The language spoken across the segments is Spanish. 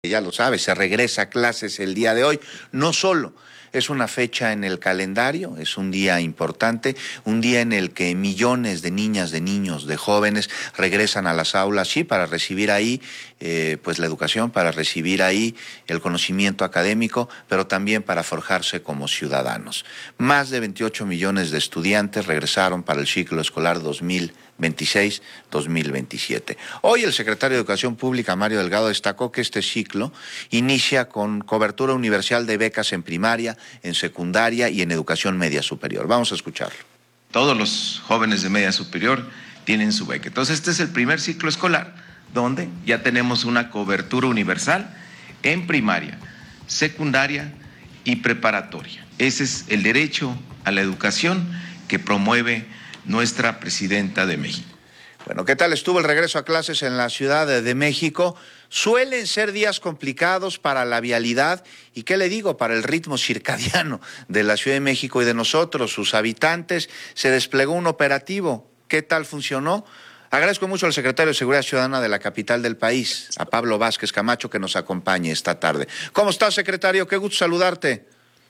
Ya lo sabes, se regresa a clases el día de hoy. No solo es una fecha en el calendario, es un día importante, un día en el que millones de niñas, de niños, de jóvenes regresan a las aulas, sí, para recibir ahí pues la educación, para recibir ahí el conocimiento académico, pero también para forjarse como ciudadanos. Más de 28 millones de estudiantes regresaron para el ciclo escolar 2026-2027. Hoy el secretario de Educación Pública, Mario Delgado, destacó que este ciclo inicia con cobertura universal de becas en primaria, en secundaria y en educación media superior. Vamos a escucharlo. Todos los jóvenes de media superior tienen su beca. Entonces, este es el primer ciclo escolar donde ya tenemos una cobertura universal en primaria, secundaria y preparatoria. Ese es el derecho a la educación que promueve nuestra presidenta de México. Bueno, ¿qué tal estuvo el regreso a clases en la Ciudad de México? Suelen ser días complicados para la vialidad y, ¿qué le digo?, para el ritmo circadiano de la Ciudad de México y de nosotros, sus habitantes. Se desplegó un operativo. ¿Qué tal funcionó? Agradezco mucho al secretario de Seguridad Ciudadana de la capital del país, a Pablo Vázquez Camacho, que nos acompañe esta tarde. ¿Cómo estás, secretario? Qué gusto saludarte.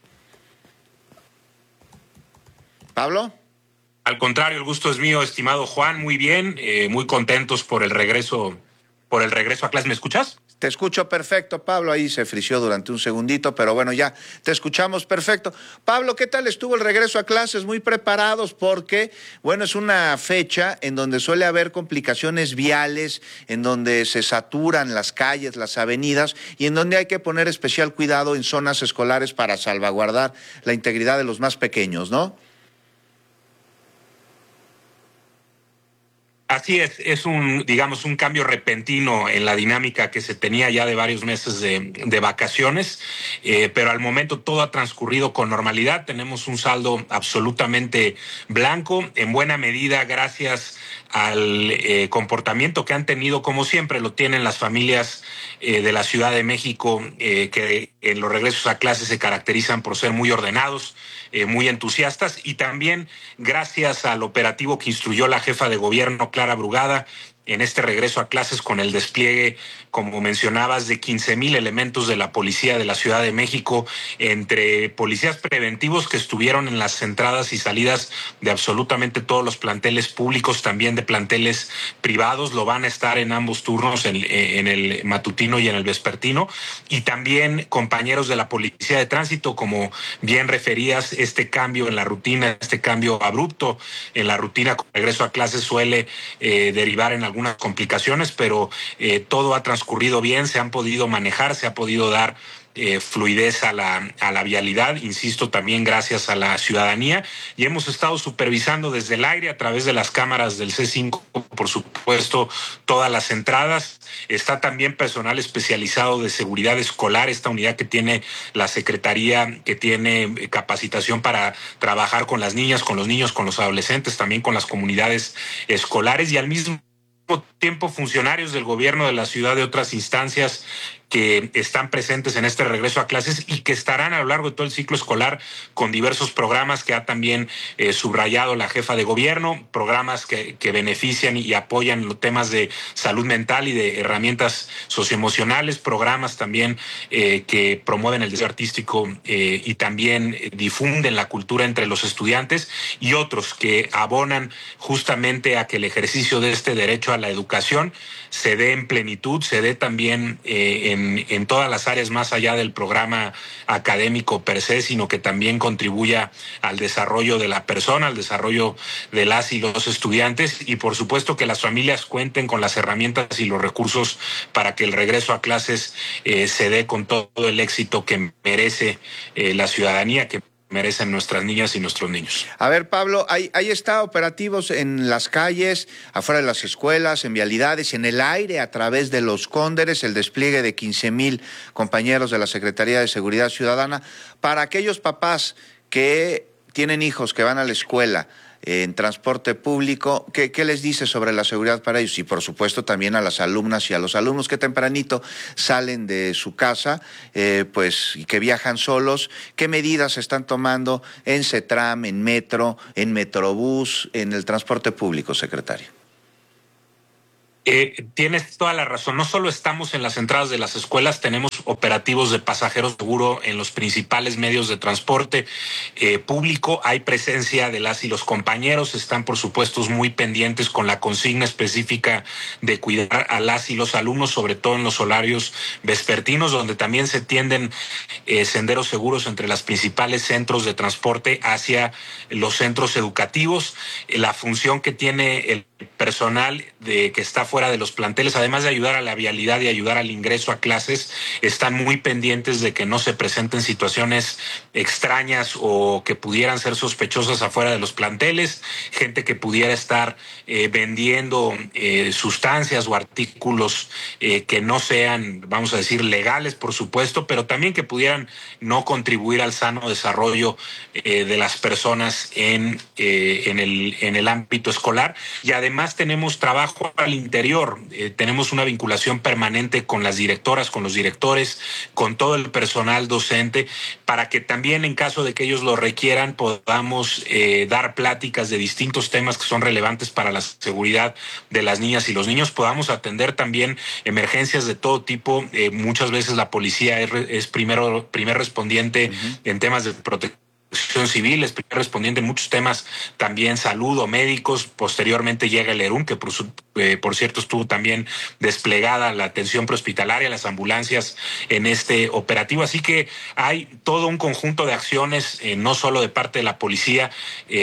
¿Pablo? Al contrario, el gusto es mío, estimado Juan, muy bien, muy contentos por el regreso a clase. ¿Me escuchas? Te escucho perfecto, Pablo, ahí se frició durante un segundito, pero bueno, ya te escuchamos perfecto. Pablo, ¿qué tal estuvo el regreso a clases? Muy preparados porque, bueno, es una fecha en donde suele haber complicaciones viales, en donde se saturan las calles, las avenidas y en donde hay que poner especial cuidado en zonas escolares para salvaguardar la integridad de los más pequeños, ¿no? Así es un cambio repentino en la dinámica que se tenía ya de varios meses de vacaciones, pero al momento todo ha transcurrido con normalidad. Tenemos un saldo absolutamente blanco, en buena medida gracias al comportamiento que han tenido, como siempre lo tienen las familias de la Ciudad de México, que en los regresos a clases se caracterizan por ser muy ordenados, muy entusiastas, y también gracias al operativo que instruyó la jefa de gobierno, Clara Brugada, en este regreso a clases con el despliegue, como mencionabas, de 15,000 elementos de la policía de la Ciudad de México, entre policías preventivos que estuvieron en las entradas y salidas de absolutamente todos los planteles públicos, también de planteles privados, lo van a estar en ambos turnos, en el matutino y en el vespertino, y también compañeros de la Policía de Tránsito, como bien referías, este cambio en la rutina, este cambio abrupto en la rutina con regreso a clases suele derivar en algunas complicaciones, pero todo ha transcurrido bien, se han podido manejar, se ha podido dar fluidez a la vialidad, insisto, también gracias a la ciudadanía, y hemos estado supervisando desde el aire a través de las cámaras del C5, por supuesto, todas las entradas. Está también personal especializado de seguridad escolar, esta unidad que tiene la Secretaría, que tiene capacitación para trabajar con las niñas, con los niños, con los adolescentes, también con las comunidades escolares, y al mismo tiempo funcionarios del gobierno de la ciudad, de otras instancias que están presentes en este regreso a clases y que estarán a lo largo de todo el ciclo escolar con diversos programas que ha también subrayado la jefa de gobierno, programas que benefician y apoyan los temas de salud mental y de herramientas socioemocionales, programas también que promueven el desarrollo artístico y también difunden la cultura entre los estudiantes, y otros que abonan justamente a que el ejercicio de este derecho a la educación se dé en plenitud, se dé también en todas las áreas más allá del programa académico per se, sino que también contribuya al desarrollo de la persona, al desarrollo de las y los estudiantes, y por supuesto que las familias cuenten con las herramientas y los recursos para que el regreso a clases se dé con todo el éxito que merece la ciudadanía, que merecen nuestras niñas y nuestros niños. A ver, Pablo, ahí está operativos en las calles, afuera de las escuelas, en vialidades, en el aire, a través de los cóndores, el despliegue de 15,000 compañeros de la Secretaría de Seguridad Ciudadana. Para aquellos papás que tienen hijos que van a la escuela en transporte público, ¿qué les dice sobre la seguridad para ellos? Y por supuesto también a las alumnas y a los alumnos que tempranito salen de su casa, pues, y que viajan solos. ¿Qué medidas se están tomando en CETRAM, en Metro, en Metrobús, en el transporte público, secretario? Tienes toda la razón. No solo estamos en las entradas de las escuelas, tenemos operativos de pasajeros seguro en los principales medios de transporte público. Hay presencia de las y los compañeros. Están, por supuesto, muy pendientes con la consigna específica de cuidar a las y los alumnos, sobre todo en los horarios vespertinos, donde también se tienden senderos seguros entre los principales centros de transporte hacia los centros educativos. La función que tiene el personal que está fuera de los planteles, además de ayudar a la vialidad y ayudar al ingreso a clases, están muy pendientes de que no se presenten situaciones extrañas o que pudieran ser sospechosas afuera de los planteles, gente que pudiera estar vendiendo sustancias o artículos que no sean, vamos a decir, legales, por supuesto, pero también que pudieran no contribuir al sano desarrollo de las personas en el ámbito escolar. Y además tenemos trabajo al interior, tenemos una vinculación permanente con las directoras, con los directores, con todo el personal docente, para que también en caso de que ellos lo requieran podamos dar pláticas de distintos temas que son relevantes para la seguridad de las niñas y los niños, podamos atender también emergencias de todo tipo. Muchas veces la policía es primer respondiente en temas de protección civil, es primer respondiente en muchos temas, también salud o médicos. Posteriormente llega el ERUM, que por cierto estuvo también desplegada la atención prehospitalaria, las ambulancias en este operativo. Así que hay todo un conjunto de acciones, no solo de parte de la policía,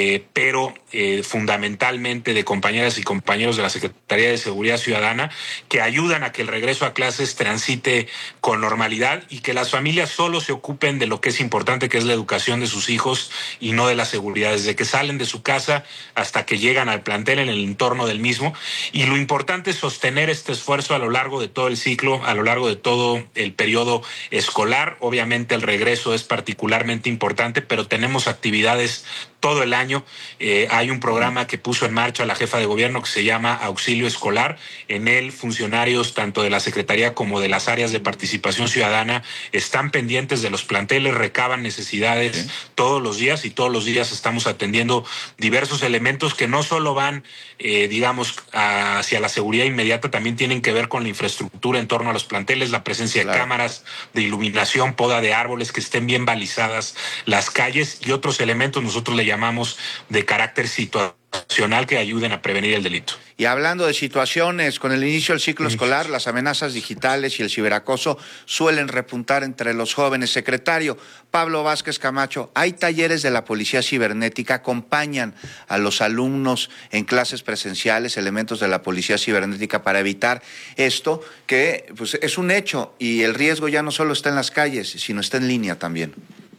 pero fundamentalmente de compañeras y compañeros de la Secretaría de Seguridad Ciudadana, que ayudan a que el regreso a clases transite con normalidad y que las familias solo se ocupen de lo que es importante, que es la educación de sus hijos y no de la seguridad, desde que salen de su casa hasta que llegan al plantel, en el entorno del mismo. Y lo importante es sostener este esfuerzo a lo largo de todo el ciclo, a lo largo de todo el periodo escolar. Obviamente el regreso es particularmente importante, pero tenemos actividades todo el año. Hay un programa que puso en marcha la jefa de gobierno que se llama Auxilio Escolar. En él, funcionarios tanto de la Secretaría como de las áreas de participación ciudadana están pendientes de los planteles, recaban necesidades todos los días, y todos los días estamos atendiendo diversos elementos que no solo van, digamos, hacia la seguridad inmediata, también tienen que ver con la infraestructura en torno a los planteles, la presencia de cámaras, de iluminación, poda de árboles, que estén bien balizadas las calles y otros elementos. Nosotros le llamamos de carácter situacional que ayuden a prevenir el delito. Y hablando de situaciones, con el inicio del ciclo escolar, las amenazas digitales y el ciberacoso suelen repuntar entre los jóvenes. Secretario Pablo Vázquez Camacho, ¿hay talleres de la Policía Cibernética? ¿Acompañan a los alumnos en clases presenciales, elementos de la Policía Cibernética, para evitar esto, que pues es un hecho y el riesgo ya no solo está en las calles, sino está en línea también?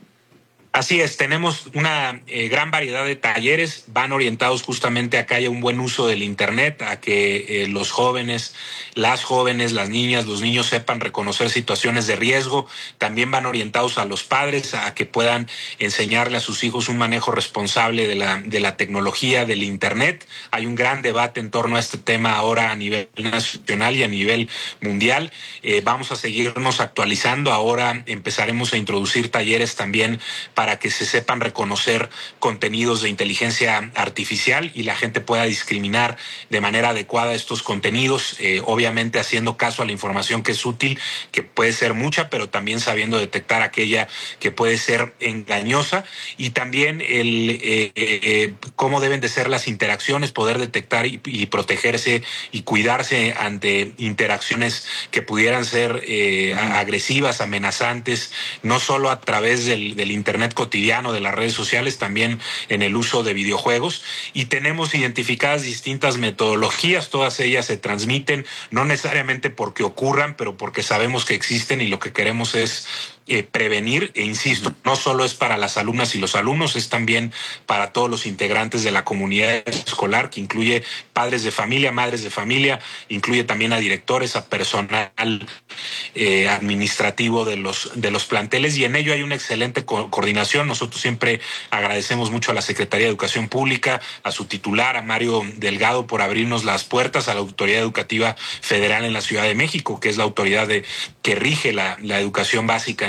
Así es, tenemos una gran variedad de talleres, van orientados justamente a que haya un buen uso del Internet, a que los jóvenes, las niñas, los niños sepan reconocer situaciones de riesgo. También van orientados a los padres, a que puedan enseñarle a sus hijos un manejo responsable de la tecnología, del Internet. Hay un gran debate en torno a este tema ahora a nivel nacional y a nivel mundial. Vamos a seguirnos actualizando. Ahora empezaremos a introducir talleres también para que se sepan reconocer contenidos de inteligencia artificial y la gente pueda discriminar de manera adecuada estos contenidos, obviamente haciendo caso a la información que es útil, que puede ser mucha, pero también sabiendo detectar aquella que puede ser engañosa, y también cómo deben de ser las interacciones, poder detectar y protegerse y cuidarse ante interacciones que pudieran ser agresivas, amenazantes, no solo a través del Internet cotidiano, de las redes sociales, también en el uso de videojuegos. Y tenemos identificadas distintas metodologías, todas ellas se transmiten, no necesariamente porque ocurran, pero porque sabemos que existen, y lo que queremos es prevenir. E insisto, no solo es para las alumnas y los alumnos, es también para todos los integrantes de la comunidad escolar, que incluye padres de familia, madres de familia, incluye también a directores, a personal administrativo de los planteles, y en ello hay una excelente coordinación. Nosotros siempre agradecemos mucho a la Secretaría de Educación Pública, a su titular, a Mario Delgado, por abrirnos las puertas, a la Autoridad Educativa Federal en la Ciudad de México, que es la autoridad que rige la educación básica en la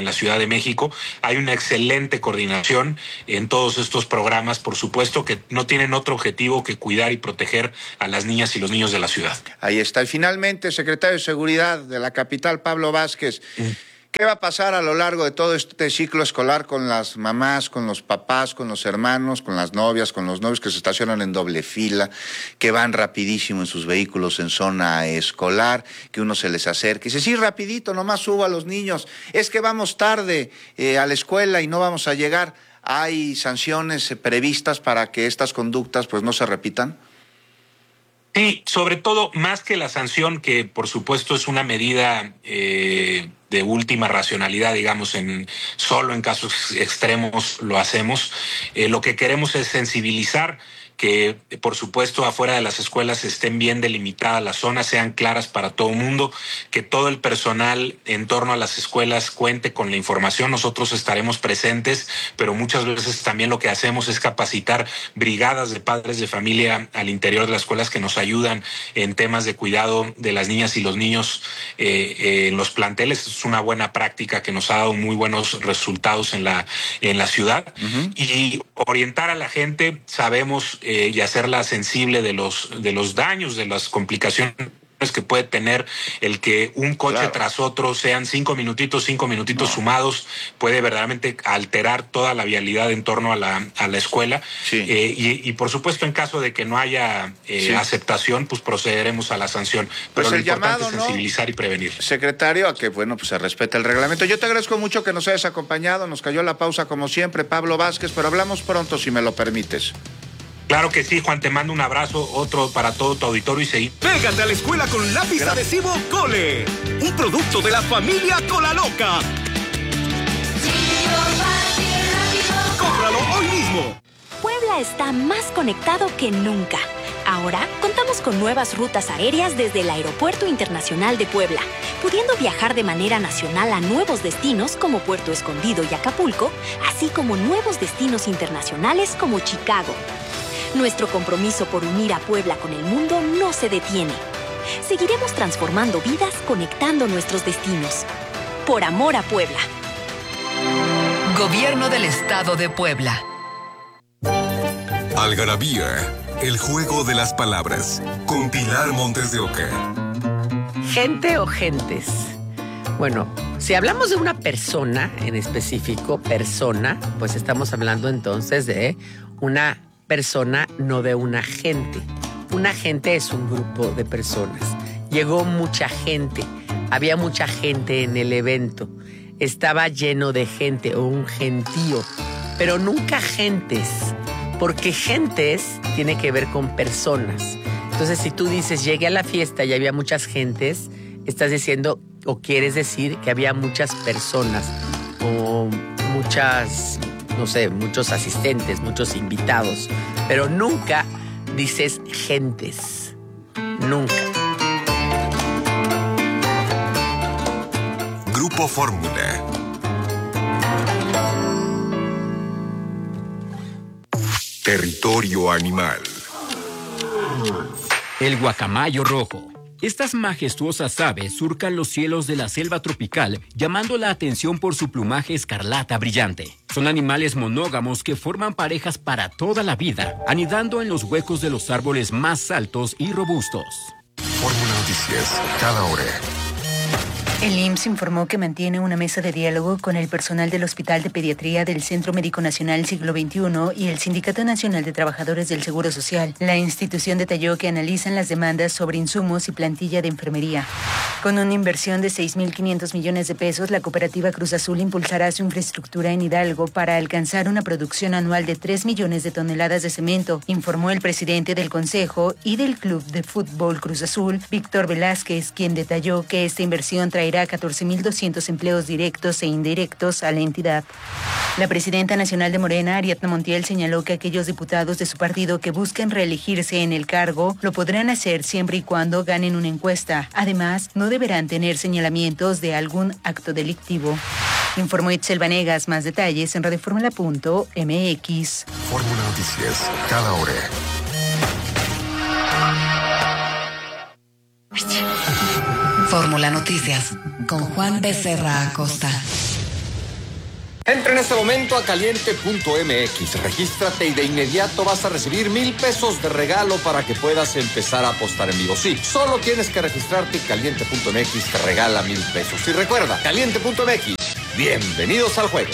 la Ciudad de México. Hay una excelente coordinación en todos estos programas, por supuesto, que no tienen otro objetivo que cuidar y proteger a las niñas y los niños de la ciudad. Ahí está. Y finalmente, secretario de Seguridad de la capital, Pablo Vázquez, ¿qué va a pasar a lo largo de todo este ciclo escolar con las mamás, con los papás, con los hermanos, con las novias, con los novios que se estacionan en doble fila, que van rapidísimo en sus vehículos en zona escolar, que uno se les acerca y dice, sí, rapidito, nomás subo a los niños, es que vamos tarde a la escuela y no vamos a llegar? ¿Hay sanciones previstas para que estas conductas pues no se repitan? Sí, sobre todo, más que la sanción, que por supuesto es una medida de última racionalidad, digamos, solo en casos extremos lo hacemos, lo que queremos es sensibilizar, que por supuesto afuera de las escuelas estén bien delimitadas las zonas, sean claras para todo el mundo, que todo el personal en torno a las escuelas cuente con la información. Nosotros estaremos presentes, pero muchas veces también lo que hacemos es capacitar brigadas de padres de familia al interior de las escuelas que nos ayudan en temas de cuidado de las niñas y los niños en los planteles. Es una buena práctica que nos ha dado muy buenos resultados en la ciudad. Y orientar a la gente, sabemos y hacerla sensible de los daños, de las complicaciones que puede tener el que un coche tras otro sean 5 minutitos sumados, puede verdaderamente alterar toda la vialidad en torno a la escuela. Sí. Y por supuesto, en caso de que no haya aceptación, pues procederemos a la sanción. Pero pues lo importante es sensibilizar y prevenir. Secretario, a que bueno, pues se respete el reglamento. Yo te agradezco mucho que nos hayas acompañado, nos cayó la pausa como siempre, Pablo Vázquez, pero hablamos pronto si me lo permites. Claro que sí, Juan, te mando un abrazo, otro para todo tu auditorio y seguir. Pégate a la escuela con lápiz adhesivo Cole, un producto de la familia Colaloca. ¡Cómpralo hoy mismo! Puebla está más conectado que nunca. Ahora contamos con nuevas rutas aéreas desde el Aeropuerto Internacional de Puebla, pudiendo viajar de manera nacional a nuevos destinos como Puerto Escondido y Acapulco, así como nuevos destinos internacionales como Chicago. Nuestro compromiso por unir a Puebla con el mundo no se detiene. Seguiremos transformando vidas, conectando nuestros destinos. Por amor a Puebla. Gobierno del Estado de Puebla. Algarabía, el juego de las palabras, con Pilar Montes de Oca. ¿Gente o gentes? Bueno, si hablamos de una persona en específico, pues estamos hablando entonces de una persona, no de una gente. Una gente es un grupo de personas. Llegó mucha gente, había mucha gente en el evento, estaba lleno de gente o un gentío, pero nunca gentes, porque gentes tiene que ver con personas. Entonces, si tú dices llegué a la fiesta y había muchas gentes, estás diciendo o quieres decir que había muchas personas o muchas, no sé, muchos asistentes, muchos invitados, pero nunca dices gentes. Nunca. Grupo Fórmula. Territorio animal. El guacamayo rojo. Estas majestuosas aves surcan los cielos de la selva tropical, llamando la atención por su plumaje escarlata brillante. Son animales monógamos que forman parejas para toda la vida, anidando en los huecos de los árboles más altos y robustos. Fórmula Noticias, cada hora. El IMSS informó que mantiene una mesa de diálogo con el personal del Hospital de Pediatría del Centro Médico Nacional Siglo XXI y el Sindicato Nacional de Trabajadores del Seguro Social. La institución detalló que analizan las demandas sobre insumos y plantilla de enfermería. Con una inversión de 6.500 millones de pesos, la cooperativa Cruz Azul impulsará su infraestructura en Hidalgo para alcanzar una producción anual de 3 millones de toneladas de cemento, informó el presidente del Consejo y del Club de Fútbol Cruz Azul, Víctor Velázquez, quien detalló que esta inversión traerá 14.200 empleos directos e indirectos a la entidad. La presidenta nacional de Morena, Ariadna Montiel, señaló que aquellos diputados de su partido que busquen reelegirse en el cargo lo podrán hacer siempre y cuando ganen una encuesta. Además, no deberán tener señalamientos de algún acto delictivo. Informó Itzel Vanegas. Más detalles en radioformula.mx. Fórmula Noticias, cada hora. Fórmula Noticias con Juan Becerra Acosta. Entra en este momento a caliente.mx, regístrate y de inmediato vas a recibir 1,000 pesos de regalo para que puedas empezar a apostar en vivo. Sí, solo tienes que registrarte y caliente.mx te regala 1,000 pesos. Y recuerda, caliente.mx, bienvenidos al juego.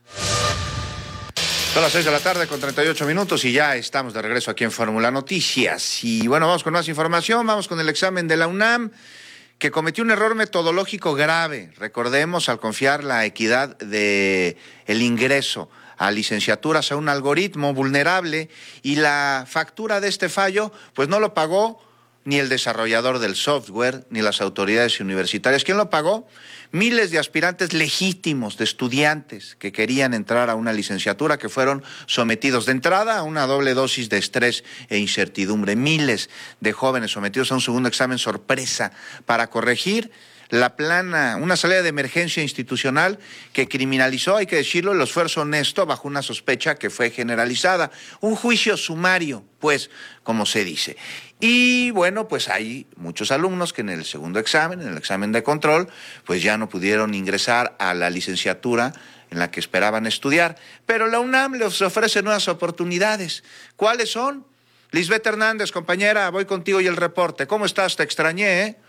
Son las 6:38 p.m. y ya estamos de regreso aquí en Fórmula Noticias. Y bueno, vamos con más información, vamos con el examen de la UNAM, que cometió un error metodológico grave. Recordemos, al confiar la equidad de el ingreso a licenciaturas a un algoritmo vulnerable, y la factura de este fallo, pues no lo pagó ni el desarrollador del software, ni las autoridades universitarias. ¿Quién lo pagó? Miles de aspirantes legítimos, de estudiantes que querían entrar a una licenciatura, que fueron sometidos de entrada a una doble dosis de estrés e incertidumbre. Miles de jóvenes sometidos a un segundo examen sorpresa para corregir una salida de emergencia institucional que criminalizó, hay que decirlo, el esfuerzo honesto bajo una sospecha que fue generalizada. Un juicio sumario, pues, como se dice. Y bueno, pues hay muchos alumnos que en el segundo examen, en el examen de control, pues ya no pudieron ingresar a la licenciatura en la que esperaban estudiar. Pero la UNAM les ofrece nuevas oportunidades. ¿Cuáles son? Lisbeth Hernández, compañera, voy contigo y el reporte. ¿Cómo estás? Te extrañé, ¿eh?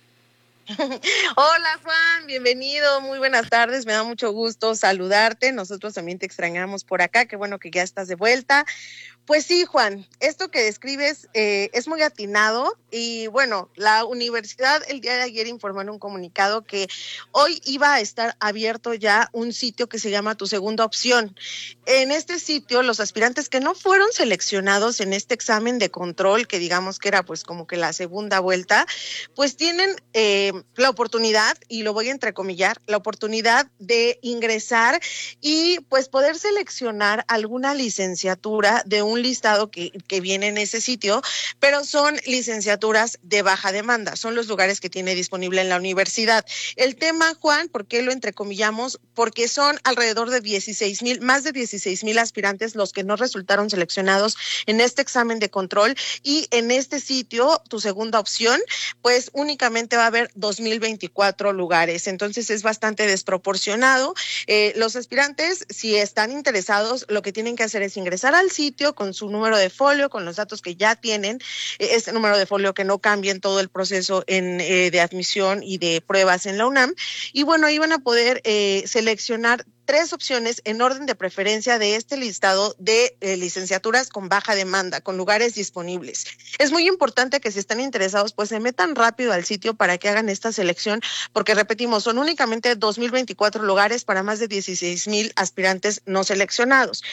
Hola Juan, bienvenido, muy buenas tardes, me da mucho gusto saludarte, nosotros también te extrañamos por acá, qué bueno que ya estás de vuelta. Pues sí, Juan, esto que describes es muy atinado y bueno, la universidad el día de ayer informó en un comunicado que hoy iba a estar abierto ya un sitio que se llama Tu Segunda Opción. En este sitio, los aspirantes que no fueron seleccionados en este examen de control, que digamos que era pues como que la segunda vuelta, pues tienen la oportunidad, y lo voy a entrecomillar, la oportunidad de ingresar y pues poder seleccionar alguna licenciatura de un listado que viene en ese sitio, pero son licenciaturas de baja demanda, son los lugares que tiene disponible en la universidad. El tema, Juan, ¿por qué lo entrecomillamos? Porque son alrededor de 16,000, más de 16,000 aspirantes los que no resultaron seleccionados en este examen de control, y en este sitio, Tu Segunda Opción, pues únicamente va a haber 2,024 lugares, entonces es bastante desproporcionado. Los aspirantes, si están interesados, lo que tienen que hacer es ingresar al sitio con su número de folio, con los datos que ya tienen, este número de folio que no cambia en todo el proceso de admisión y de pruebas en la UNAM, y bueno, ahí van a poder seleccionar 3 opciones en orden de preferencia de este listado de licenciaturas con baja demanda, con lugares disponibles. Es muy importante que si están interesados, pues se metan rápido al sitio para que hagan esta selección, porque repetimos, son únicamente 2,024 lugares para más de 16,000 aspirantes no seleccionados.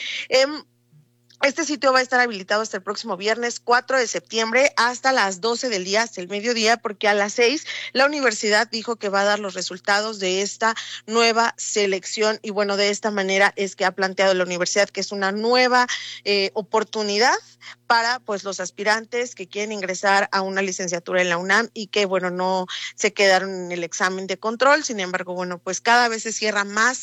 Este sitio va a estar habilitado hasta el próximo viernes 4 de septiembre hasta las 12 del día, hasta el mediodía, porque a las 6 la universidad dijo que va a dar los resultados de esta nueva selección, y bueno, de esta manera es que ha planteado la universidad que es una nueva oportunidad para pues los aspirantes que quieren ingresar a una licenciatura en la UNAM y que bueno, no se quedaron en el examen de control. Sin embargo, bueno, pues cada vez se cierra más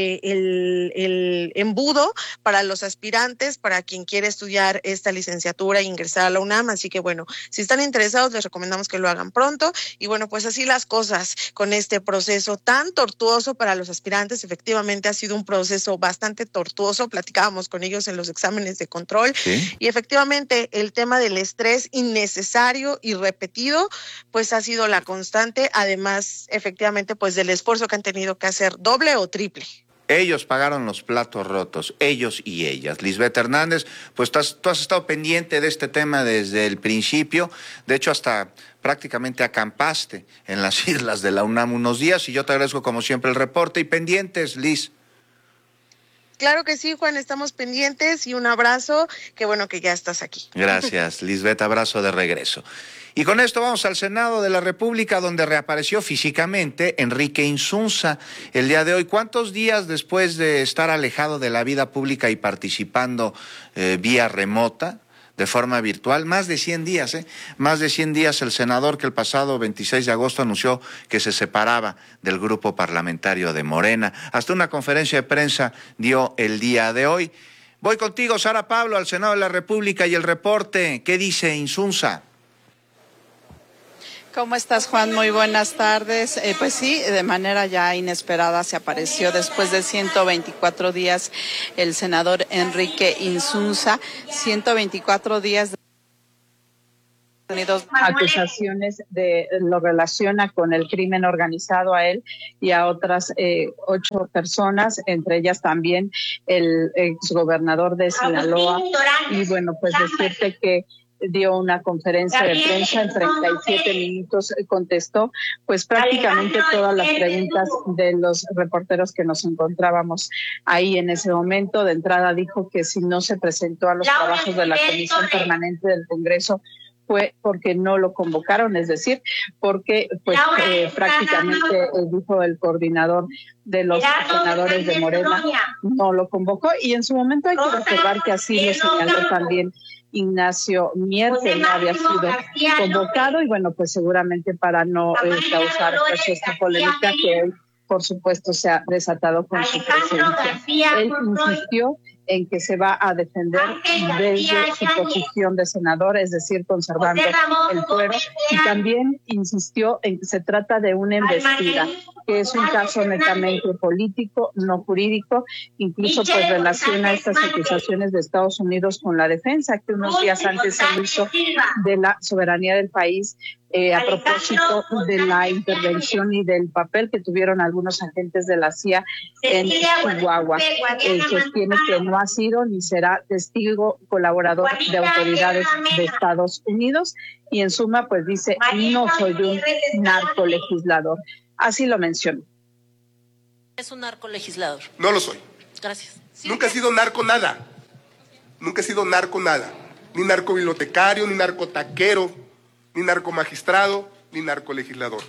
el embudo para los aspirantes, para quien quiere estudiar esta licenciatura e ingresar a la UNAM. Así que bueno, si están interesados, les recomendamos que lo hagan pronto. Y bueno, pues así las cosas con este proceso tan tortuoso para los aspirantes. Efectivamente ha sido un proceso bastante tortuoso, platicábamos con ellos en los exámenes de control, ¿sí? Y efectivamente el tema del estrés innecesario y repetido pues ha sido la constante, además efectivamente pues del esfuerzo que han tenido que hacer doble o triple. Ellos pagaron los platos rotos, ellos y ellas. Lisbeth Hernández, pues tú has estado pendiente de este tema desde el principio. De hecho, hasta prácticamente acampaste en las islas de la UNAM unos días, y yo te agradezco como siempre el reporte. Y pendientes, Liz. Claro que sí, Juan, estamos pendientes, y un abrazo, qué bueno que ya estás aquí. Gracias, Lisbeth, abrazo de regreso. Y con esto vamos al Senado de la República, donde reapareció físicamente Enrique Insunza el día de hoy. ¿Cuántos días después de estar alejado de la vida pública y participando vía remota, de forma virtual? Más de 100 días, Más de 100 días el senador, que el pasado 26 de agosto anunció que se separaba del grupo parlamentario de Morena. Hasta una conferencia de prensa dio el día de hoy. Voy contigo, Sara Pablo, al Senado de la República y el reporte. ¿Qué dice Insunza? ¿Cómo estás, Juan? Muy buenas tardes. Pues sí, de manera ya inesperada se apareció después de 124 días el senador Enrique Insunza, 124 días acusaciones lo relaciona con el crimen organizado a él y a otras 8 personas, entre ellas también el exgobernador de Sinaloa. Y bueno, pues decirte que dio una conferencia de prensa en 37 minutos, contestó pues prácticamente todas las preguntas de los reporteros que nos encontrábamos ahí en ese momento. De entrada dijo que si no se presentó a los trabajos de la Comisión Permanente del Congreso fue porque no lo convocaron, es decir, porque pues prácticamente dijo el coordinador de los senadores de Morena no lo convocó, y en su momento hay que recordar que así lo señaló también Ignacio Mier, que no había sido convocado, y bueno, pues seguramente para no causar pues esta polémica que hoy por supuesto se ha desatado con su presencia. Él insistió en que se va a defender desde su posición de senador, es decir, conservando el fuero, y también insistió en que se trata de una embestida, que es un caso netamente político, no jurídico. Incluso pues relaciona estas acusaciones de Estados Unidos con la defensa que unos días antes se hizo de la soberanía del país, a propósito de la intervención y del papel que tuvieron algunos agentes de la CIA en Chihuahua. Sostiene que no ha sido ni será testigo colaborador de autoridades de Estados Unidos, y en suma pues dice: no soy un narcolegislador. Así lo mencionó. ¿Es un narcolegislador? No lo soy. Gracias. Nunca he sido narco nada. Nunca he sido narco nada. Ni narcobibliotecario, ni narcotaquero, ni narcomagistrado, ni narcolegislador.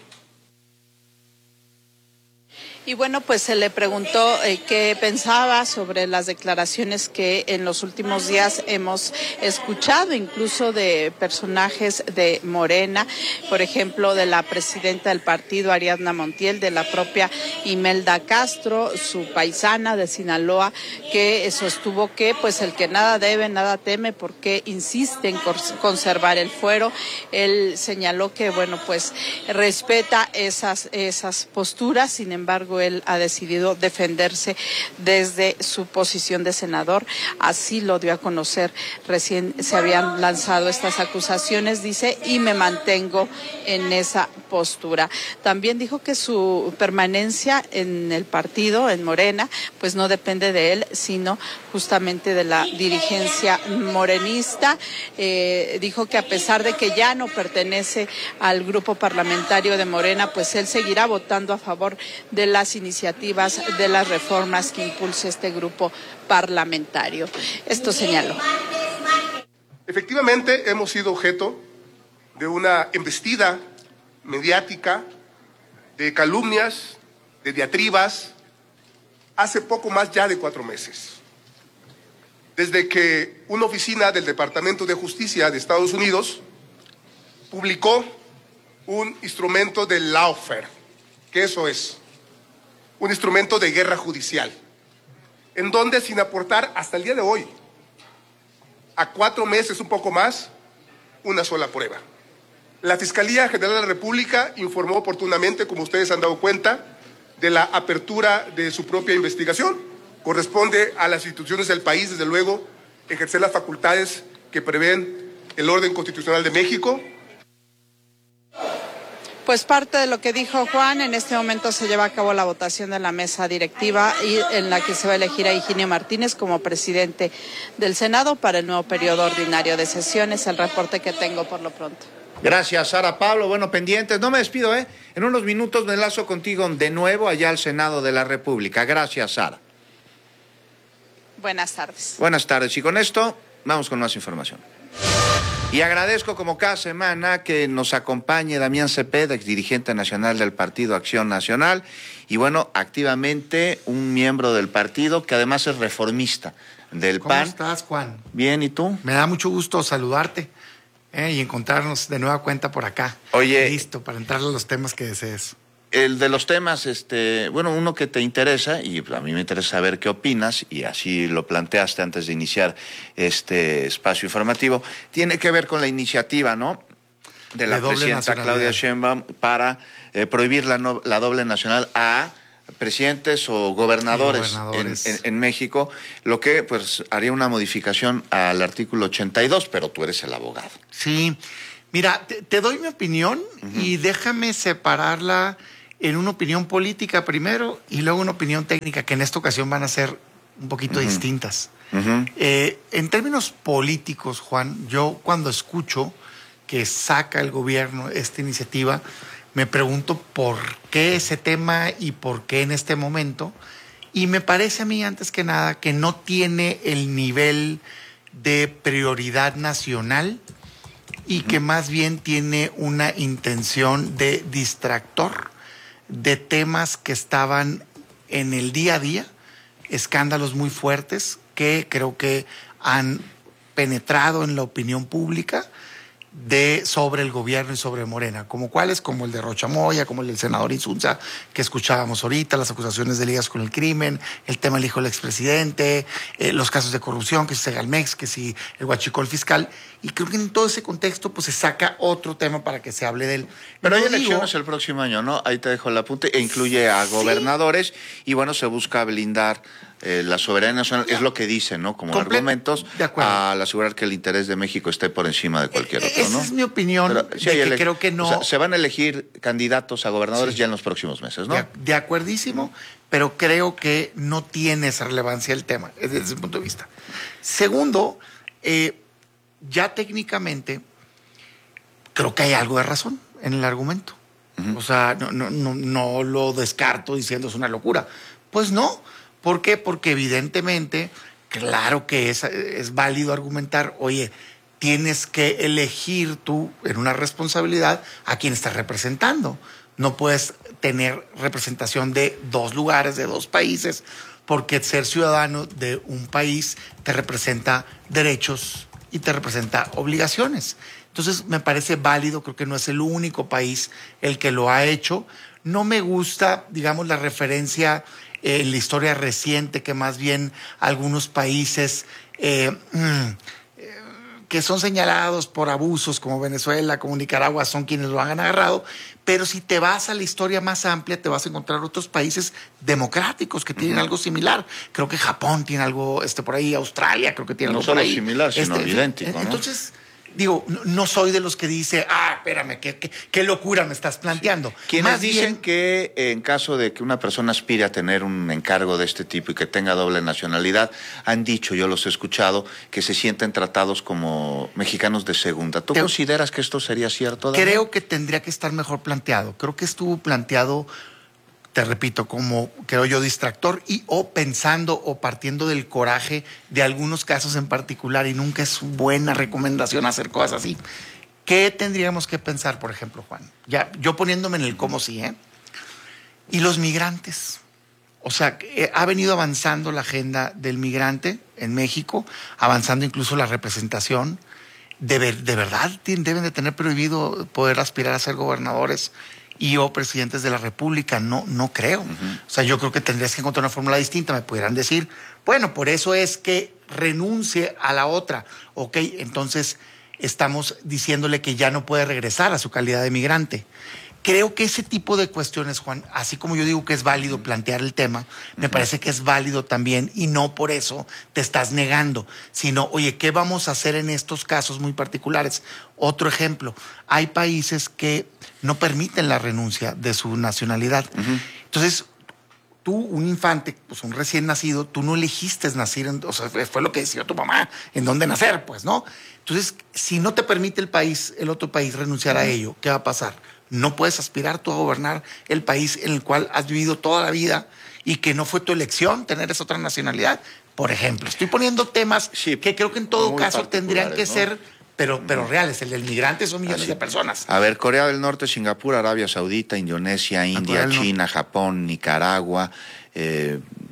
Y bueno, pues se le preguntó qué pensaba sobre las declaraciones que en los últimos días hemos escuchado, incluso de personajes de Morena, por ejemplo, de la presidenta del partido, Ariadna Montiel, de la propia Imelda Castro, su paisana de Sinaloa, que sostuvo que pues el que nada debe, nada teme, porque insiste en conservar el fuero. Él señaló que bueno, pues respeta esas posturas, sin embargo, él ha decidido defenderse desde su posición de senador. Así lo dio a conocer. Recién se habían lanzado estas acusaciones, dice, y me mantengo en esa postura. También dijo que su permanencia en el partido, en Morena, pues no depende de él, sino justamente de la dirigencia morenista. Dijo que a pesar de que ya no pertenece al grupo parlamentario de Morena, pues él seguirá votando a favor de las iniciativas, de las reformas que impulse este grupo parlamentario. Esto señaló. Efectivamente, hemos sido objeto de una embestida mediática, de calumnias, de diatribas, hace poco más ya de 4 meses. Desde que una oficina del Departamento de Justicia de Estados Unidos publicó un instrumento de lawfare, que eso es un instrumento de guerra judicial, en donde sin aportar hasta el día de hoy, a 4 meses, un poco más, una sola prueba. La Fiscalía General de la República informó oportunamente, como ustedes han dado cuenta, de la apertura de su propia investigación. Corresponde a las instituciones del país, desde luego, ejercer las facultades que prevén el orden constitucional de México. Pues parte de lo que dijo Juan, en este momento se lleva a cabo la votación de la mesa directiva y en la que se va a elegir a Higinio Martínez como presidente del Senado para el nuevo periodo ordinario de sesiones. El reporte que tengo por lo pronto. Gracias, Sara Pablo. Bueno, pendientes. No me despido, ¿eh? En unos minutos me enlazo contigo de nuevo allá al Senado de la República. Gracias, Sara. Buenas tardes. Buenas tardes. Y con esto, vamos con más información. Y agradezco como cada semana que nos acompañe Damián Cepeda, exdirigente nacional del Partido Acción Nacional, y bueno, activamente un miembro del partido que además es reformista del PAN. ¿Cómo estás, Juan? Bien, ¿y tú? Me da mucho gusto saludarte y encontrarnos de nueva cuenta por acá. Oye. Listo, para entrar a los temas que desees. El de los temas, bueno, uno que te interesa, y a mí me interesa saber qué opinas, y así lo planteaste antes de iniciar este espacio informativo, tiene que ver con la iniciativa, ¿no? de la presidenta Claudia Sheinbaum para prohibir la doble nacional a presidentes o gobernadores. En México, lo que pues haría una modificación al artículo 82, pero tú eres el abogado. Sí, mira, te doy mi opinión y déjame separarla en una opinión política primero y luego una opinión técnica, que en esta ocasión van a ser un poquito distintas. En términos políticos, Juan, yo cuando escucho que saca el gobierno esta iniciativa, me pregunto por qué ese tema y por qué en este momento. Y me parece a mí, antes que nada, que no tiene el nivel de prioridad nacional y que más bien tiene una intención de distractor de temas que estaban en el día a día, escándalos muy fuertes que creo que han penetrado en la opinión pública sobre el gobierno y sobre Morena, como cuáles, como el de Rocha Moya, como el del senador Insunza, que escuchábamos ahorita, las acusaciones de ligas con el crimen, el tema del hijo del expresidente, los casos de corrupción, que si Segalmex, que si el huachicol fiscal, y creo que en todo ese contexto pues se saca otro tema para que se hable de él. Pero hay elecciones el próximo año, ¿no? Ahí te dejo el apunte, e incluye a gobernadores, y bueno, se busca blindar la soberanía nacional, es lo que dicen, ¿no? Como argumentos, al asegurar que el interés de México esté por encima de cualquier otro, ¿no? Esa es mi opinión, pero, sí, de que creo que no... O sea, se van a elegir candidatos a gobernadores ya en los próximos meses, ¿no? De acuerdísimo, pero creo que no tiene esa relevancia el tema, desde ese punto de vista. Segundo, ya técnicamente, creo que hay algo de razón en el argumento. O sea, no lo descarto diciendo es una locura. Pues no. ¿Por qué? Porque evidentemente, claro que es válido argumentar, oye, tienes que elegir tú en una responsabilidad a quien estás representando. No puedes tener representación de dos lugares, de dos países, porque ser ciudadano de un país te representa derechos y te representa obligaciones. Entonces, me parece válido, creo que no es el único país el que lo ha hecho. No me gusta, digamos, la referencia en la historia reciente, que más bien algunos países que son señalados por abusos, como Venezuela, como Nicaragua, son quienes lo han agarrado. Pero si te vas a la historia más amplia, te vas a encontrar otros países democráticos que tienen algo similar. Creo que Japón tiene algo por ahí, Australia creo que tiene algo por ahí. No solo similar, sino idéntico, ¿no? Entonces, digo, no soy de los que dice, espérame, qué locura me estás planteando. Sí. Quienes dicen que en caso de que una persona aspire a tener un encargo de este tipo y que tenga doble nacionalidad, han dicho, yo los he escuchado, que se sienten tratados como mexicanos de segunda. ¿Tú consideras que esto sería cierto, Daniel? Creo que tendría que estar mejor planteado. Creo que estuvo planteado, te repito, como creo yo distractor o pensando o partiendo del coraje de algunos casos en particular, y nunca es buena recomendación hacer cosas así. ¿Qué tendríamos que pensar, por ejemplo, Juan? Ya, yo poniéndome en el cómo sí, Y los migrantes. O sea, ha venido avanzando la agenda del migrante en México, avanzando incluso la representación. ¿De verdad deben de tener prohibido poder aspirar a ser gobernadores o presidentes de la República? No creo. O sea, yo creo que tendrías que encontrar una fórmula distinta. Me pudieran decir, bueno, por eso es que renuncie a la otra. Ok, entonces estamos diciéndole que ya no puede regresar a su calidad de migrante. Creo que ese tipo de cuestiones, Juan, así como yo digo que es válido plantear el tema, me parece que es válido también, y no por eso te estás negando, sino, oye, ¿qué vamos a hacer en estos casos muy particulares? Otro ejemplo, hay países que no permiten la renuncia de su nacionalidad. Entonces, tú, un infante, pues un recién nacido, tú no elegiste nacer, o sea, fue lo que decidió tu mamá, en dónde nacer, pues, ¿no? Entonces, si no te permite el otro país renunciar a ello, ¿qué va a pasar? No puedes aspirar tú a gobernar el país en el cual has vivido toda la vida y que no fue tu elección tener esa otra nacionalidad. Por ejemplo, estoy poniendo temas que creo que en todo caso tendrían que ser, pero reales. El del migrante son millones de personas. A ver, Corea del Norte, Singapur, Arabia Saudita, Indonesia, India, China, Japón, Nicaragua,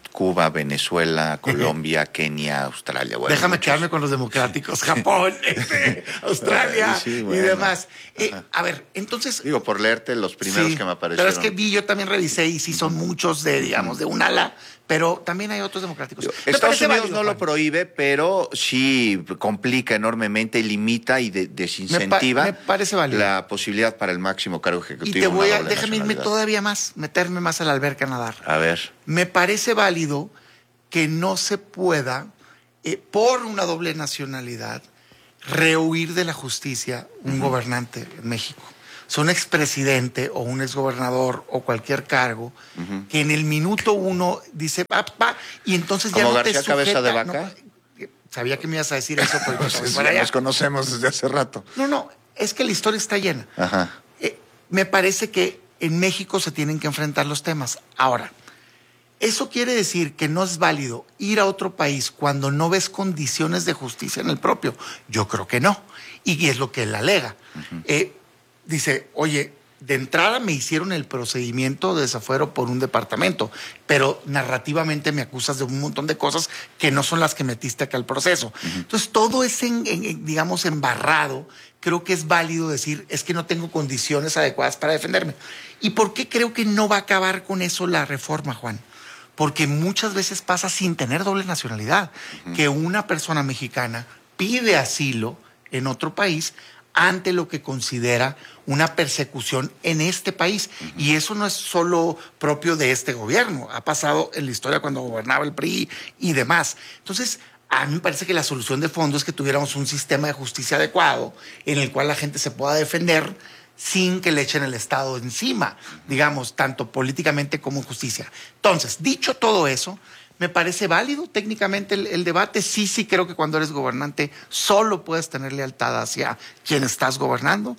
Cuba, Venezuela, Colombia, Kenia, Australia. Bueno, déjame quedarme con los democráticos, Japón, Australia sí, y demás. A ver, entonces... Digo, por leerte los primeros que me aparecieron. Pero es que yo también revisé y sí son muchos de un ala, pero también hay otros democráticos. Estados Unidos no lo prohíbe, pero sí complica enormemente, limita y desincentiva me parece válido la posibilidad para el máximo cargo ejecutivo. Y te voy a, déjame irme todavía más, meterme más a la alberca a nadar. A ver. Me parece válido que no se pueda, por una doble nacionalidad, rehuir de la justicia un gobernante en México. O sea, un expresidente o un exgobernador o cualquier cargo que en el minuto 1 dice papá y entonces ya ¿como no García te sujeta, Cabeza de Vaca? Sabía que me ibas a decir eso, pero nos conocemos desde hace rato. No, es que la historia está llena. Ajá. Me parece que en México se tienen que enfrentar los temas. Ahora, ¿eso quiere decir que no es válido ir a otro país cuando no ves condiciones de justicia en el propio? Yo creo que no. Y es lo que él alega. Dice, oye, de entrada me hicieron el procedimiento de desafuero por un departamento, pero narrativamente me acusas de un montón de cosas que no son las que metiste acá al proceso. Entonces, todo es, digamos, embarrado. Creo que es válido decir, es que no tengo condiciones adecuadas para defenderme. ¿Y por qué creo que no va a acabar con eso la reforma, Juan? Porque muchas veces pasa sin tener doble nacionalidad, que una persona mexicana pide asilo en otro país ante lo que considera una persecución en este país. Y eso no es solo propio de este gobierno, ha pasado en la historia cuando gobernaba el PRI y demás. Entonces, a mí me parece que la solución de fondo es que tuviéramos un sistema de justicia adecuado en el cual la gente se pueda defender sin que le echen el Estado encima, digamos, tanto políticamente como en justicia. Entonces, dicho todo eso, me parece válido técnicamente el debate. Sí creo que cuando eres gobernante solo puedes tener lealtad hacia quien estás gobernando.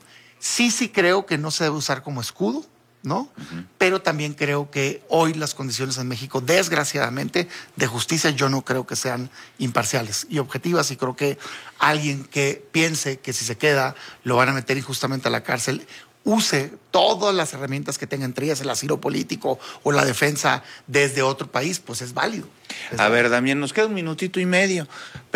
Sí creo que no se debe usar como escudo, ¿no? Pero también creo que hoy las condiciones en México, desgraciadamente, de justicia, yo no creo que sean imparciales y objetivas, y creo que alguien que piense que si se queda lo van a meter injustamente a la cárcel, use todas las herramientas que tenga, entre ellas el asilo político o la defensa desde otro país, pues es válido. A ver, Damián, nos queda 1 minutito y medio,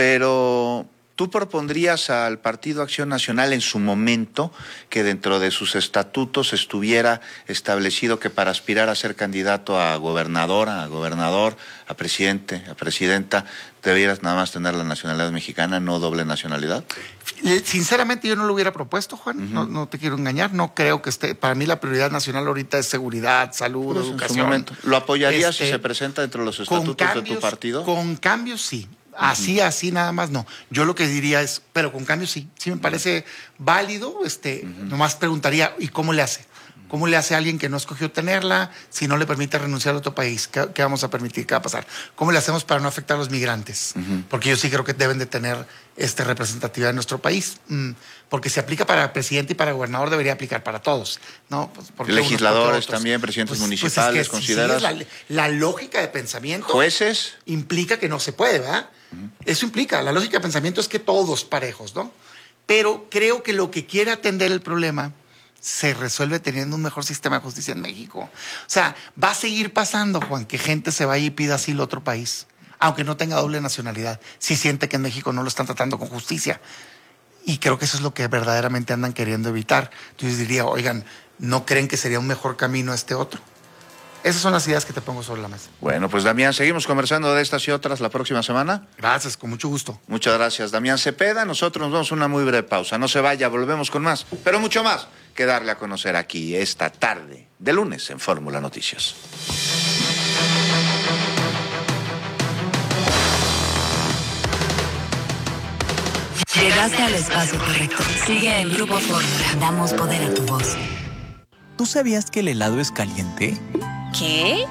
pero ¿tú propondrías al Partido Acción Nacional en su momento que dentro de sus estatutos estuviera establecido que para aspirar a ser candidato a gobernadora, a gobernador, a presidente, a presidenta, debieras nada más tener la nacionalidad mexicana, no doble nacionalidad? Sinceramente yo no lo hubiera propuesto, Juan, no te quiero engañar, no creo que esté, para mí la prioridad nacional ahorita es seguridad, salud, educación. ¿Lo apoyarías si se presenta dentro de los estatutos de tu partido? Con cambios sí. Así nada más no. Yo lo que diría es, pero con cambios sí me parece válido. Nomás preguntaría, ¿y cómo le hace? ¿Cómo le hace a alguien que no escogió tenerla si no le permite renunciar a otro país? ¿Qué vamos a permitir? ¿Qué va a pasar? ¿Cómo le hacemos para no afectar a los migrantes? Porque yo sí creo que deben de tener representatividad en nuestro país. Porque si aplica para presidente y para gobernador, debería aplicar para todos, ¿no? Porque legisladores también, presidentes municipales, pues es que ¿consideras? Sí, la lógica de pensamiento. ¿Jueces? Implica que no se puede, ¿verdad? Eso implica. La lógica de pensamiento es que todos parejos, ¿no? Pero creo que lo que quiere atender el problema se resuelve teniendo un mejor sistema de justicia en México. O sea, va a seguir pasando, Juan, que gente se vaya y pida asilo a otro país, aunque no tenga doble nacionalidad, si siente que en México no lo están tratando con justicia. Y creo que eso es lo que verdaderamente andan queriendo evitar. Entonces diría, oigan, ¿no creen que sería un mejor camino este otro? Esas son las ideas que te pongo sobre la mesa. Bueno, pues Damián, seguimos conversando de estas y otras la próxima semana. Gracias, con mucho gusto. Muchas gracias, Damián Cepeda. Nosotros nos vamos a una muy breve pausa. No se vaya, volvemos con más, pero mucho más que darle a conocer aquí esta tarde de lunes en Fórmula Noticias. Llegaste al espacio correcto. Sigue en Grupo Fórmula. Damos poder a tu voz. ¿Tú sabías que el helado es caliente? ¿Qué?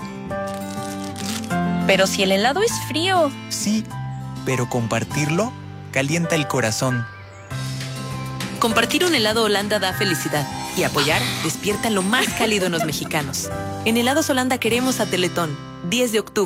Pero si el helado es frío. Sí, pero compartirlo calienta el corazón. Compartir un helado Holanda da felicidad. Y apoyar despierta lo más cálido en los mexicanos. En Helados Holanda queremos a Teletón. 10 de octubre.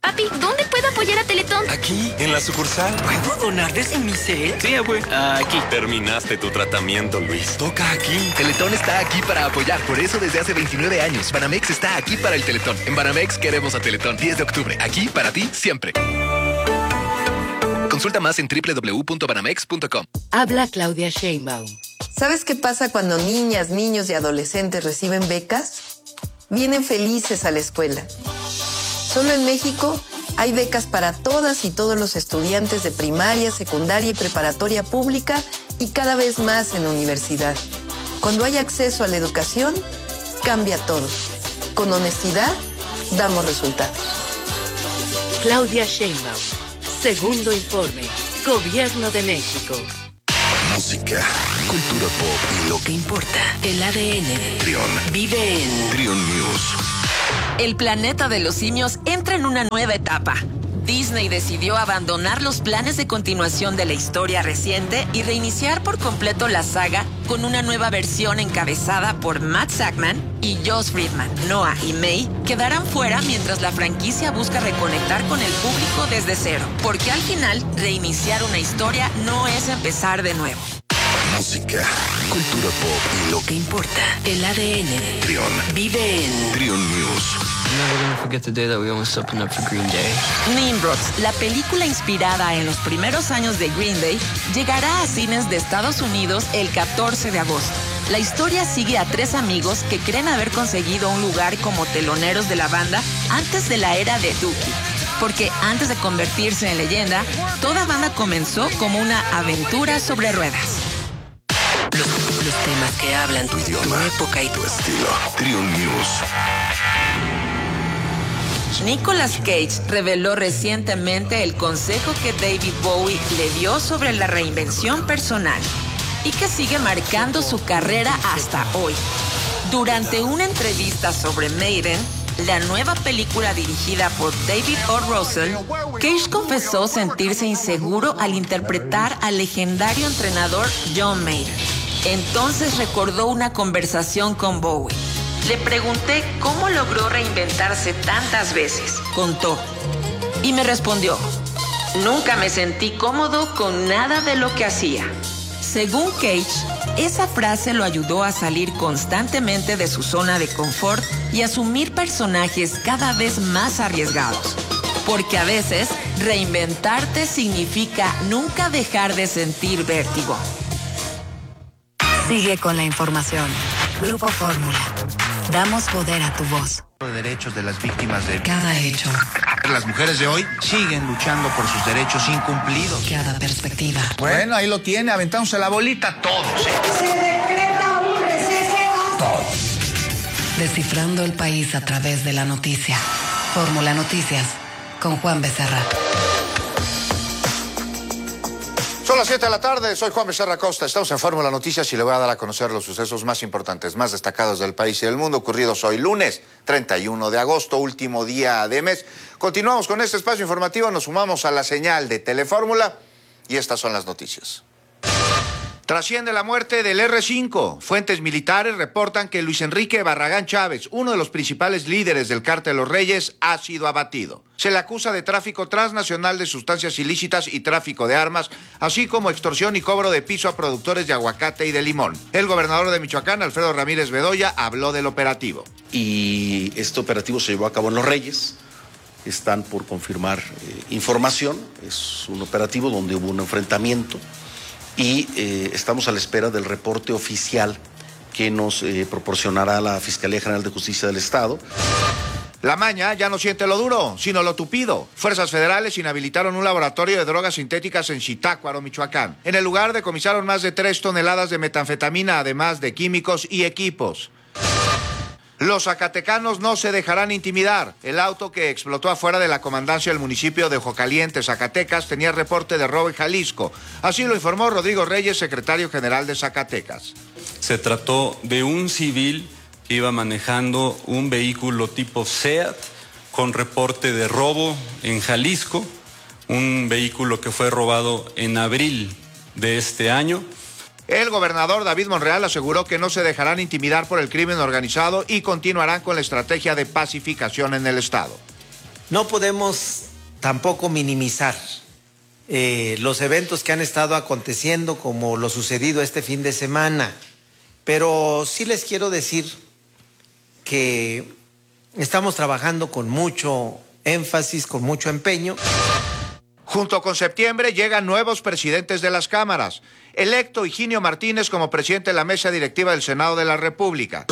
Papi, ¿dónde puedo apoyar a Teletón? Aquí, en la sucursal. ¿Puedo donar desde mi cel? Sí, abue. Aquí. Terminaste tu tratamiento, Luis. Toca aquí. Teletón está aquí para apoyar. Por eso desde hace 29 años. Banamex está aquí para el Teletón. En Banamex queremos a Teletón. 10 de octubre. Aquí para ti, siempre. Consulta más en www.banamex.com. Habla Claudia Sheinbaum. ¿Sabes qué pasa cuando niñas, niños y adolescentes reciben becas? Vienen felices a la escuela. Solo en México hay becas para todas y todos los estudiantes de primaria, secundaria y preparatoria pública y cada vez más en universidad. Cuando hay acceso a la educación, cambia todo. Con honestidad, damos resultados. Claudia Sheinbaum. Segundo informe. Gobierno de México. Música, cultura pop y lo que importa. El ADN. Trión. Vive en Trión News. El planeta de los simios entra en una nueva etapa. Disney decidió abandonar los planes de continuación de la historia reciente y reiniciar por completo la saga con una nueva versión encabezada por Matt Sackman y Josh Friedman. Noah y May quedarán fuera mientras la franquicia busca reconectar con el público desde cero, porque al final reiniciar una historia no es empezar de nuevo. Música, cultura pop y lo que importa. El ADN. Trión. Vive en Trión News. Never gonna forget the day that we almost opened up for Green Day. Nimrods, la película inspirada en los primeros años de Green Day, llegará a cines de Estados Unidos el 14 de agosto. La historia sigue a 3 amigos que creen haber conseguido un lugar como teloneros de la banda antes de la era de Dookie. Porque antes de convertirse en leyenda, toda banda comenzó como una aventura sobre ruedas. los temas que hablan tu idioma, tu época y tu estilo. Trión News. Nicolas Cage reveló recientemente el consejo que David Bowie le dio sobre la reinvención personal y que sigue marcando su carrera hasta hoy. Durante una entrevista sobre Maiden, la nueva película dirigida por David O. Russell, Cage confesó sentirse inseguro al interpretar al legendario entrenador John Maiden. Entonces recordó una conversación con Bowie. Le pregunté cómo logró reinventarse tantas veces, contó. Y me respondió, nunca me sentí cómodo con nada de lo que hacía. Según Cage, esa frase lo ayudó a salir constantemente de su zona de confort y asumir personajes cada vez más arriesgados. Porque a veces, reinventarte significa nunca dejar de sentir vértigo. Sigue con la información. Grupo Fórmula. Damos poder a tu voz. Derechos de las víctimas de cada hecho. Las mujeres de hoy siguen luchando por sus derechos incumplidos. Cada perspectiva. Bueno, ahí lo tiene, aventándose la bolita todos. Se decreta un receso. Todos. Descifrando el país a través de la noticia. Fórmula Noticias con Juan Becerra. Son las 7 de la tarde, soy Juan Becerra Costa, estamos en Fórmula Noticias y le voy a dar a conocer los sucesos más importantes, más destacados del país y del mundo, ocurridos hoy lunes 31 de agosto, último día de mes. Continuamos con este espacio informativo, nos sumamos a la señal de Telefórmula y estas son las noticias. Trasciende la muerte del R5. Fuentes militares reportan que Luis Enrique Barragán Chávez, uno de los principales líderes del Cártel Los Reyes, ha sido abatido. Se le acusa de tráfico transnacional de sustancias ilícitas y tráfico de armas, así como extorsión y cobro de piso a productores de aguacate y de limón. El gobernador de Michoacán, Alfredo Ramírez Bedoya, habló del operativo. Y este operativo se llevó a cabo en Los Reyes. Están por confirmar información. Es un operativo donde hubo un enfrentamiento. Y estamos a la espera del reporte oficial que nos proporcionará la Fiscalía General de Justicia del Estado. La maña ya no siente lo duro, sino lo tupido. Fuerzas federales inhabilitaron un laboratorio de drogas sintéticas en Zitácuaro, Michoacán. En el lugar decomisaron más de 3 toneladas de metanfetamina, además de químicos y equipos. Los zacatecanos no se dejarán intimidar. El auto que explotó afuera de la comandancia del municipio de Ojo Caliente, Zacatecas, tenía reporte de robo en Jalisco. Así lo informó Rodrigo Reyes, secretario general de Zacatecas. Se trató de un civil que iba manejando un vehículo tipo SEAT con reporte de robo en Jalisco, un vehículo que fue robado en abril de este año. El gobernador David Monreal aseguró que no se dejarán intimidar por el crimen organizado y continuarán con la estrategia de pacificación en el estado. No podemos tampoco minimizar los eventos que han estado aconteciendo, como lo sucedido este fin de semana, pero sí les quiero decir que estamos trabajando con mucho énfasis, con mucho empeño. Junto con septiembre llegan nuevos presidentes de las cámaras. Electo Higinio Martínez como presidente de la mesa directiva del Senado de la República.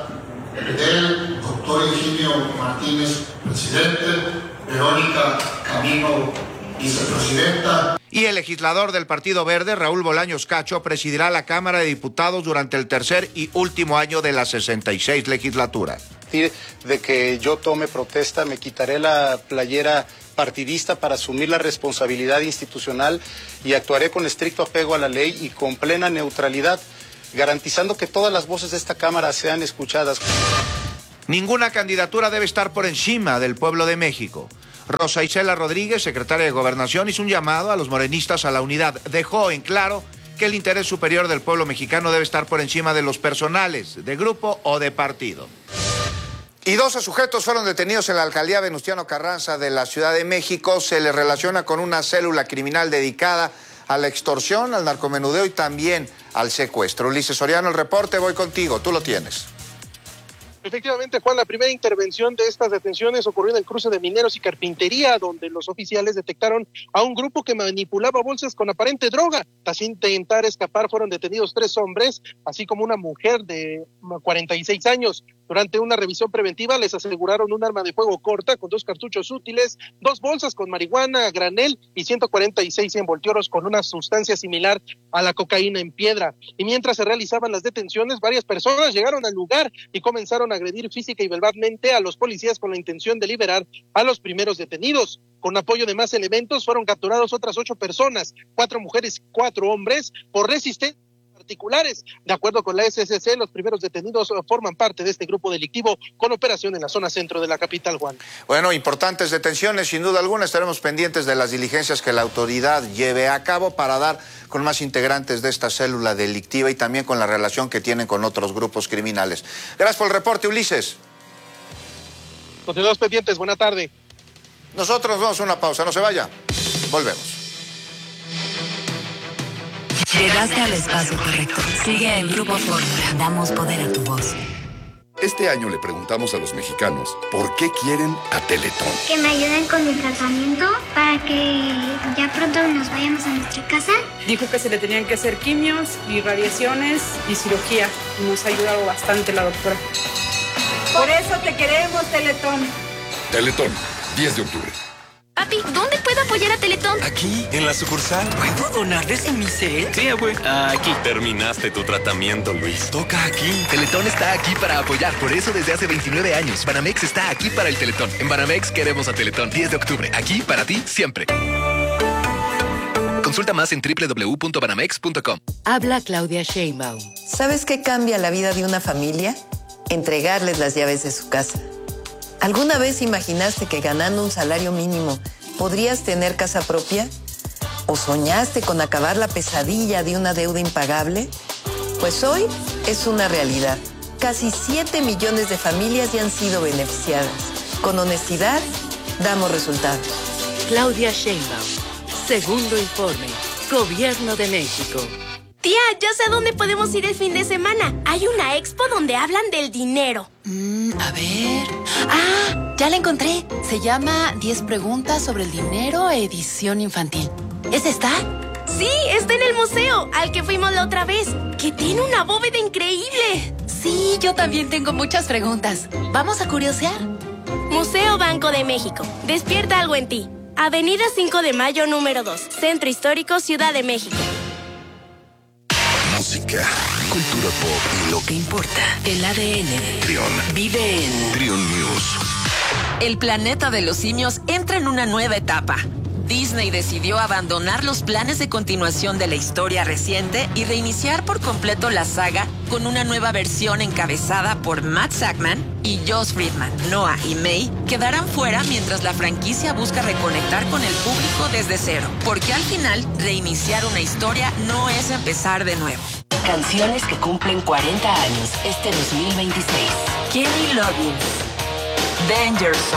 El doctor Higinio Martínez, presidente, Verónica Camino, vicepresidenta. Y el legislador del Partido Verde, Raúl Bolaños Cacho, presidirá la Cámara de Diputados durante el tercer y último año de la 66 legislatura. De que yo tome protesta, me quitaré la playera partidista para asumir la responsabilidad institucional y actuaré con estricto apego a la ley y con plena neutralidad, garantizando que todas las voces de esta Cámara sean escuchadas. Ninguna candidatura debe estar por encima del pueblo de México. Rosa Isela Rodríguez, secretaria de Gobernación, hizo un llamado a los morenistas a la unidad. Dejó en claro que el interés superior del pueblo mexicano debe estar por encima de los personales, de grupo o de partido. Y 12 sujetos fueron detenidos en la alcaldía Venustiano Carranza de la Ciudad de México. Se les relaciona con una célula criminal dedicada a la extorsión, al narcomenudeo y también al secuestro. Ulises Soriano, el reporte, voy contigo, tú lo tienes. Efectivamente, Juan, la primera intervención de estas detenciones ocurrió en el cruce de Mineros y Carpintería, donde los oficiales detectaron a un grupo que manipulaba bolsas con aparente droga. Tras intentar escapar, fueron detenidos 3 hombres, así como una mujer de 46 años. Durante una revisión preventiva les aseguraron un arma de fuego corta con 2 cartuchos útiles, 2 bolsas con marihuana, granel y 146 envoltioros con una sustancia similar a la cocaína en piedra. Y mientras se realizaban las detenciones, varias personas llegaron al lugar y comenzaron a agredir física y verbalmente a los policías con la intención de liberar a los primeros detenidos. Con apoyo de más elementos fueron capturados otras 8 personas, 4 mujeres y 4 hombres, por resistencia particulares. De acuerdo con la SSC, los primeros detenidos forman parte de este grupo delictivo con operación en la zona centro de la capital, Juan. Bueno, importantes detenciones, sin duda alguna. Estaremos pendientes de las diligencias que la autoridad lleve a cabo para dar con más integrantes de esta célula delictiva y también con la relación que tienen con otros grupos criminales. Gracias por el reporte, Ulises. Continuamos pendientes, buena tarde. Nosotros nos vamos a una pausa, no se vaya. Volvemos. Llegaste al espacio correcto. Sigue en Grupo Fórmula. Damos poder a tu voz. Este año le preguntamos a los mexicanos por qué quieren a Teletón. Que me ayuden con el tratamiento para que ya pronto nos vayamos a nuestra casa. Dijo que se le tenían que hacer quimios y radiaciones y cirugía. Nos ha ayudado bastante la doctora. Por eso te queremos, Teletón. Teletón, 10 de octubre. Papi, ¿dónde puedo apoyar a Teletón? Aquí, en la sucursal. ¿Puedo donar desde mi cel? Sí, güey. Aquí. Terminaste tu tratamiento, Luis. Toca aquí. Teletón está aquí para apoyar. Por eso desde hace 29 años. Banamex está aquí para el Teletón. En Banamex queremos a Teletón. 10 de octubre. Aquí para ti siempre. Consulta más en www.banamex.com. Habla Claudia Sheinbaum. ¿Sabes qué cambia la vida de una familia? Entregarles las llaves de su casa. ¿Alguna vez imaginaste que ganando un salario mínimo podrías tener casa propia? ¿O soñaste con acabar la pesadilla de una deuda impagable? Pues hoy es una realidad. Casi 7 millones de familias ya han sido beneficiadas. Con honestidad, damos resultados. Claudia Sheinbaum. Segundo informe. Gobierno de México. Tía, ya sé a dónde podemos ir el fin de semana. Hay una expo donde hablan del dinero. A ver... ¡Ah! Ya la encontré. Se llama 10 preguntas sobre el dinero, edición infantil. ¿Es esta? Sí, está en el museo, al que fuimos la otra vez, que tiene una bóveda increíble. Sí, yo también tengo muchas preguntas. ¿Vamos a curiosear? Museo Banco de México. Despierta algo en ti. Avenida 5 de Mayo, número 2. Centro Histórico, Ciudad de México. Música, cultura pop y lo que importa. El ADN. Trión. Vive en Trión News. El planeta de los simios entra en una nueva etapa. Disney decidió abandonar los planes de continuación de la historia reciente y reiniciar por completo la saga con una nueva versión encabezada por Matt Sackman y Josh Friedman. Noah y May quedarán fuera mientras la franquicia busca reconectar con el público desde cero, porque al final reiniciar una historia no es empezar de nuevo. Canciones que cumplen 40 años este 2026. Kenny Loggins, Danger Zone.